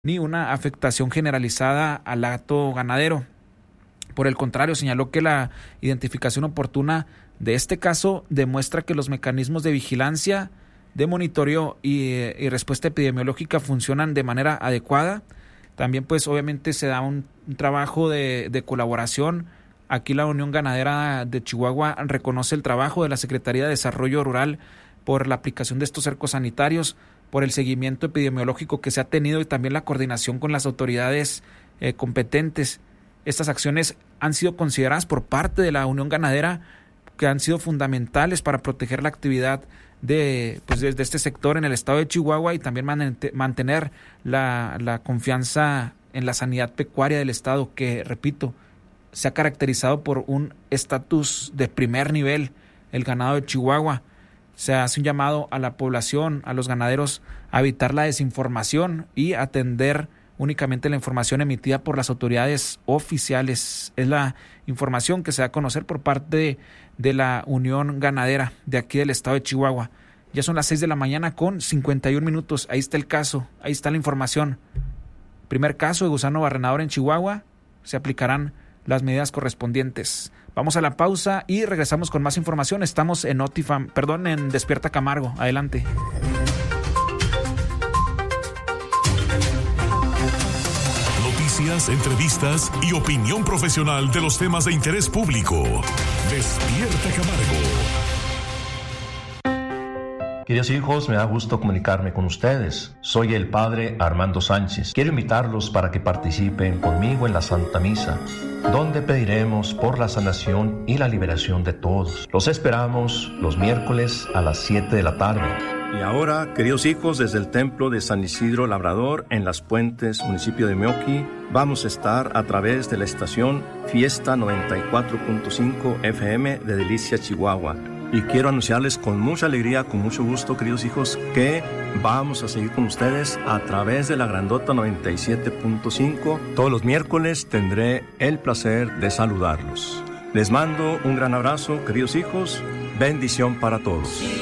ni una afectación generalizada al hato ganadero. Por el contrario, señaló que la identificación oportuna de este caso demuestra que los mecanismos de vigilancia, de monitoreo y respuesta epidemiológica funcionan de manera adecuada. También pues obviamente se da un trabajo de colaboración. Aquí la Unión Ganadera de Chihuahua reconoce el trabajo de la Secretaría de Desarrollo Rural por la aplicación de estos cercos sanitarios, por el seguimiento epidemiológico que se ha tenido y también la coordinación con las autoridades competentes. Estas acciones han sido consideradas por parte de la Unión Ganadera que han sido fundamentales para proteger la actividad de este sector en el estado de Chihuahua y también mantener la confianza en la sanidad pecuaria del estado, que, repito, se ha caracterizado por un estatus de primer nivel, el ganado de Chihuahua. Se hace un llamado a la población, a los ganaderos, a evitar la desinformación y atender únicamente la información emitida por las autoridades oficiales. Es la información que se da a conocer por parte de la Unión Ganadera de aquí del estado de Chihuahua. Ya son las 6 de la mañana con 51 minutos. Ahí está el caso, ahí está la información. Primer caso de gusano barrenador en Chihuahua. Se aplicarán las medidas correspondientes. Vamos a la pausa y regresamos con más información. Estamos en en Despierta Camargo. Adelante. Noticias, entrevistas y opinión profesional de los temas de interés público. Despierta Camargo. Queridos hijos, me da gusto comunicarme con ustedes. Soy el Padre Armando Sánchez. Quiero invitarlos para que participen conmigo en la Santa Misa, donde pediremos por la sanación y la liberación de todos. Los esperamos los miércoles a las 7 de la tarde. Y ahora, queridos hijos, desde el Templo de San Isidro Labrador, en Las Puentes, municipio de Meoqui, vamos a estar a través de la estación Fiesta 94.5 FM de Delicia, Chihuahua. Y quiero anunciarles con mucha alegría, con mucho gusto, queridos hijos, que vamos a seguir con ustedes a través de la Grandota 97.5. Todos los miércoles tendré el placer de saludarlos. Les mando un gran abrazo, queridos hijos. Bendición para todos.